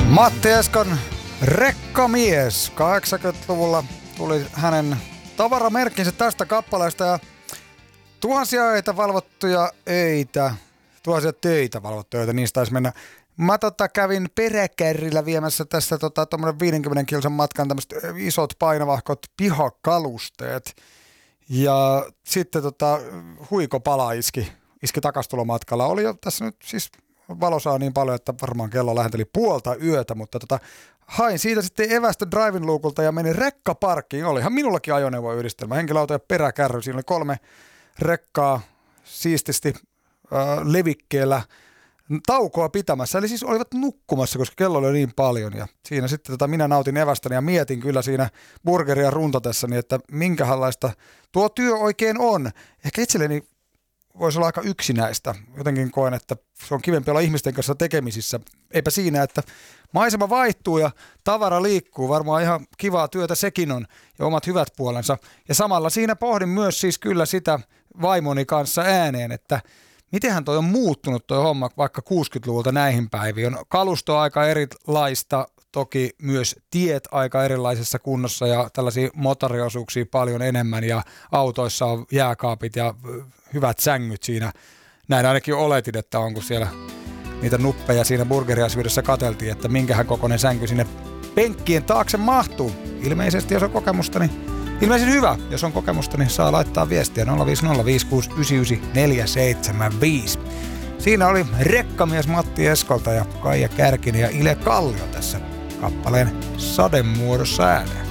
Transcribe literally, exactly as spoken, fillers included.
Matti Eskon Rekkamies. kahdeksankymmentäluvulla tuli hänen tavaramerkkinsä tästä kappaleesta ja tuhansia öitä valvottuja öitä, tuhansia töitä valvottuja öitä, niistä taisi mennä. Mä tota, kävin peräkärrillä viemässä tässä tota, tommonen viidenkymmenen kilsan matkan tämmöiset isot painavahkot pihakalusteet. Ja sitten tota, huikopala iski, iski takastulomatkalla. Oli jo tässä nyt siis valosaa niin paljon, että varmaan kello lähenteli puolta yötä, mutta tota, hain siitä sitten evästä driving luukulta ja menin rekkaparkkiin. Olihan minullakin ajoneuvoyhdistelmä, henkilöauto ja peräkärry. Siinä oli kolme rekkaa siististi äh, levikkeellä taukoa pitämässä. Eli siis olivat nukkumassa, koska kello oli niin paljon. Ja siinä sitten tota, minä nautin evästäni ja mietin kyllä siinä burgeria runtatessani, että minkälaista tuo työ oikein on. Ehkä itselleni voisi olla aika yksinäistä. Jotenkin koen, että se on kivempi olla ihmisten kanssa tekemisissä. Eipä siinä, että maisema vaihtuu ja tavara liikkuu. Varmaan ihan kivaa työtä sekin on ja omat hyvät puolensa. Ja samalla siinä pohdin myös siis kyllä sitä vaimoni kanssa ääneen, että mitenhän toi on muuttunut toi homma vaikka kuusikymmentäluvulta näihin päiviin. On kalusto aika erilaista, toki myös tiet aika erilaisessa kunnossa ja tällaisia motoriosuuksia paljon enemmän ja autoissa on jääkaapit ja hyvät sängyt siinä. Näin ainakin oletin, että onko siellä niitä nuppeja siinä burgeriasyydessä katseltiin, että minkähän kokoinen sänky sinne penkkien taakse mahtuu. Ilmeisesti jos on kokemusta, niin ilmeisesti hyvä. Jos on kokemusta, niin saa laittaa viestiä nolla viisi nolla viisi kuusi yhdeksän yhdeksän neljä seitsemän viisi. Siinä oli Rekkamies Matti Eskolta ja Kaija Kärkinen ja Ile Kallio tässä kappaleen sademuodossa ääneen.